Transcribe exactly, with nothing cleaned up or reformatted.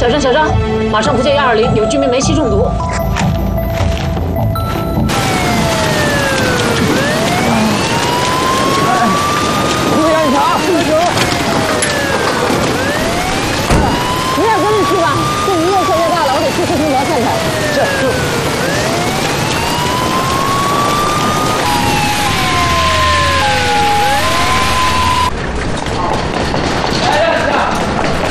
小张，小张，马上不见幺二零，有居民煤气中毒。